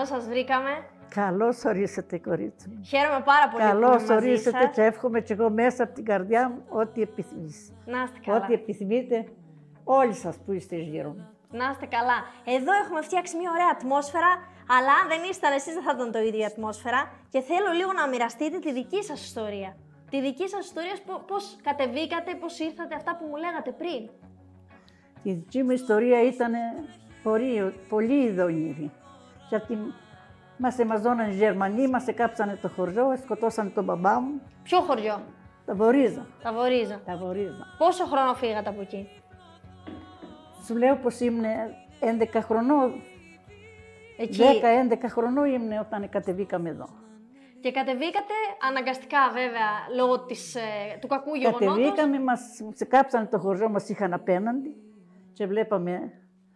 καλώς σας βρήκαμε. Καλώς ορίσατε, κορίτσι μου. Χαίρομαι πάρα πολύ που είμαι Καλώς μαζί ορίσατε σας. και εύχομαι και εγώ μέσα από την καρδιά μου ό,τι επιθυμείς. Να είστε καλά. Ό,τι επιθυμείτε όλοι σας που είστε γύρω μου. Να είστε καλά. Εδώ έχουμε φτιάξει μια ωραία ατμόσφαιρα, αλλά αν δεν ήσταν εσείς δεν θα ήταν το ίδιο η ατμόσφαιρα. Και θέλω λίγο να μοιραστείτε τη δική σας ιστορία. Τη δική σας ιστορία, πώς κατεβήκατε, πώς ήρθατε, αυτά που μου λέγατε πριν. Η δική μου ιστορία ήταν πολύ ειδονήρη. Γιατί μας εμαζώναν οι Γερμανοί, μας εκάψανε το χωριό, σκοτώσανε τον μπαμπά μου. Ποιο χωριό? Τα Βορίζα. Τα Βορίζα. Τα Βορίζα. Πόσο χρόνο φύγατε από εκεί? Σου λέω πως ήμουν 11 χρονών. Εκεί. 10-11 χρονών ήμουν όταν κατεβήκαμε εδώ. Και κατεβήκατε αναγκαστικά βέβαια, λόγω του κακού γεγονότος. Κατεβήκαμε, μας κάψανε το χωριό, μας είχαν απέναντι και βλέπαμε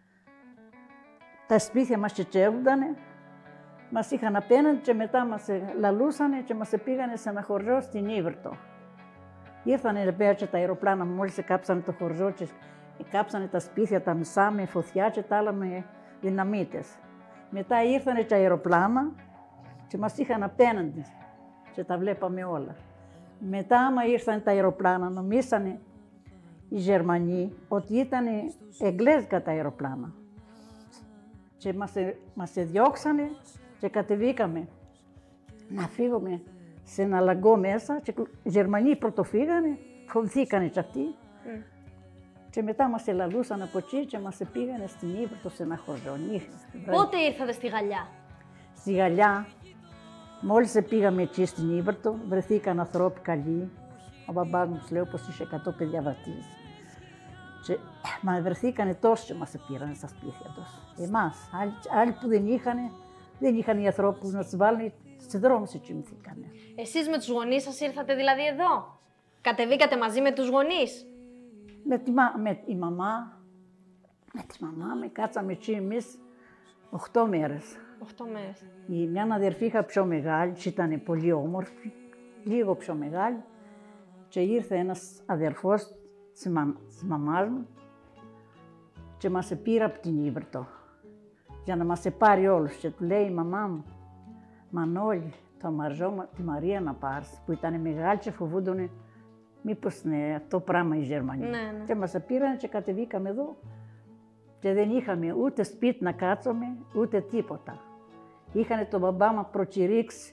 τα σπίτια μας τσετσεύουνταν. Μας είχαν απέναντι και μετά μας λαλούσανε και μας πήγανε σε ένα χωριό στην Ήβρτο. Ήρθανε πέρα και τα αεροπλάνα, μόλις κάψανε το χωριό και κάψανε τα σπίτια τα μισά με φωτιά και τα άλλα με δυναμίτες. Μετά ήρθανε τα αεροπλάνα και μας είχαν απέναντι και τα βλέπαμε όλα. Μετά, άμα ήρθαν τα αεροπλάνα, νομίσανε οι Γερμανοί ότι ήταν εγγλέζικα τα αεροπλάνα. Και μας διώξανε και κατεβήκαμε να φύγουμε σε ένα λαγκό μέσα και οι Γερμανοί πρωτοφύγανε, φοβηθήκανε κι αυτοί. Και μετά μας ελαλούσαν από εκεί και μας πήγανε στην Ήβρτο σε ένα χωριό. Πότε ήρθατε στη Γαλλιά? Στη Γαλλιά, μόλις πήγαμε εκεί στην Ήβρτο, βρεθήκαν ανθρώποι καλοί. Ο μπαμπάς μου λέω πως είχε 100 παιδιά βατείς. Και μας βρεθήκανε τόσοι και μας πήραν στα σπίτια τους. Εμάς, άλλοι που δεν είχαν οι ανθρώπους να τους βάλουν στους δρόμους και κοιμηθήκανε. Εσείς με τους γονείς σας ήρθατε δηλαδή εδώ? Κατεβήκατε μαζί με τους γονείς? Με τη μαμά κάτσαμε εκεί εμείς 8 μέρες. 8 μέρες. Η μια αδερφή είχα πιο μεγάλη και ήταν πολύ όμορφη, λίγο πιο μεγάλη και ήρθε ένας αδερφός της μαμάς μου και μας πήρε από την Ήβρτο για να μας πάρει όλους και του λέει η μαμά μου «Μανώλη, το Μαρζό, τη Μαρία να πάρεις» που ήταν μεγάλη και φοβούνταν μήπως είναι αυτό πράγμα οι Γερμανοί. Ναι. Και μας πήραν και κατεβήκαμε εδώ και δεν είχαμε ούτε σπίτι να κάτσουμε ούτε τίποτα. Είχανε τον μπαμπά μου προκηρύξει,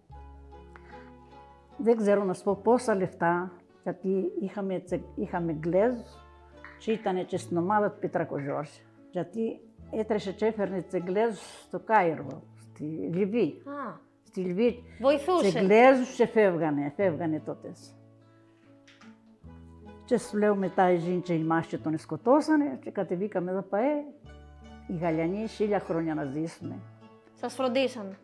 δεν ξέρω να σου πω πόσα λεφτά, γιατί είχαμε Εγγλέζους και ήταν και στην ομάδα του Πετρακοζόρση. Γιατί έτρεχε και έφερνε τους Εγγλέζους στο Κάιρο, στη Λιβύη. Στη Λιβύη. Βοηθούσε. Τους Εγγλέζους και φεύγανε τότε. Και σου λέω μετά οι Ζήν και οι Μάσοι τον σκοτώσανε και κατεβήκαμε εδώ παέ. Οι Γαλλιανοί 1000 χρόνια να ζήσουμε. Σας φροντίσανε?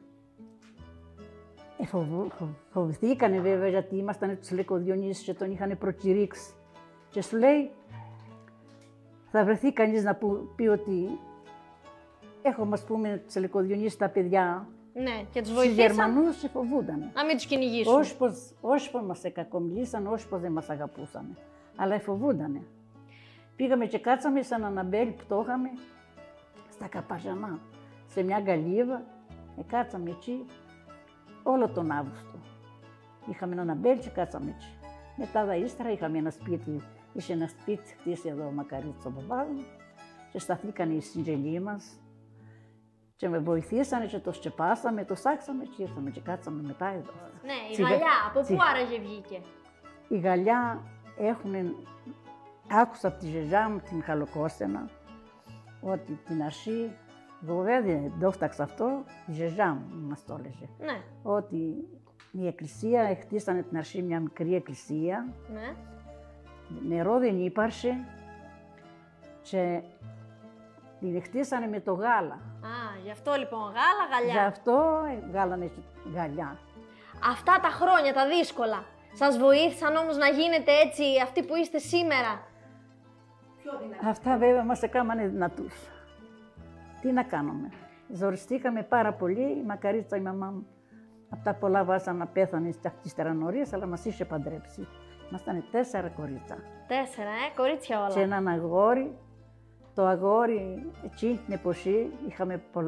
Φοβηθήκανε βέβαια γιατί ήμασταν τους Λεκοδιονύσους και τον είχαν προκηρύξει. Και σου λέει, θα βρεθεί κανείς να πει ότι έχουμε ας πούμε τους Λεκοδιονύσους τα παιδιά. Ναι, και τους Τους βοηθήσαν. Γερμανούς και φοβούντανε. Να μην τους κυνηγήσουν. Όχι πως μας κακομιλήσαν, όχι πως δεν μας αγαπούσαν, αλλά φοβούντανε. Πήγαμε και κάτσαμε σε έναν αμπέλ που το είχαμε στα Καπαζανά, σε μια γκαλίβα, κάτσαμε εκεί όλο τον Αύγουστο. Είχαμε έναν αμπέλ και κάτσαμε εκεί. Μετά ύστερα είχαμε ένα σπίτι, είχε ένα σπίτι χτίσει εδώ ο Μακαρίτης ο μπαμπάς μου και σταθήκαν οι συγγενείς μας. Και με βοηθήσανε και το σκεπάσαμε, το σάξαμε και ήρθαμε και κάτσαμε μετά εδώ. Ναι, η Γαλλιά, από πού άραγε βγήκε? Η Γαλλιά άκουσα από τη γιαγιά μου την Μιχαλοκώστενα ότι την αρχή, εγώ βέβαια δεν το έφταξα αυτό, η γιαγιά μου μας το έλεγε. Ναι. Ότι η εκκλησία, χτίσανε την αρχή μια μικρή εκκλησία, Ναι. νερό δεν ύπαρχε και την χτίσανε με το γάλα. Γι' αυτό λοιπόν γάλα, Γι' αυτό βγάλανε γαλιά. Αυτά τα χρόνια, τα δύσκολα, σας βοήθησαν όμως να γίνετε έτσι αυτοί που είστε σήμερα? Αυτά βέβαια μας έκαναν δυνατούς. Τι να κάνουμε. Ζοριστήκαμε πάρα πολύ. Η Μακαρίτσα, η μαμά μου, από τα πολλά βάζα να πέθανε ύστερα νωρίς, αλλά μας είχε παντρέψει. Ήμασταν 4 κορίτσα. 4, κορίτσια όλα. Και έναν αγόρι. Το αγόρι, εκείνη την εποχή, είχαμε πολλά.